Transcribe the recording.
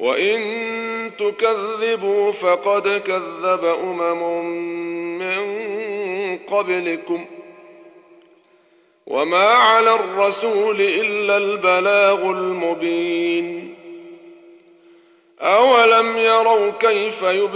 وإن تكذبوا فقد كذب من قبلكم وما على الرسول إلا البلاغ المبين. أولم يروا كيف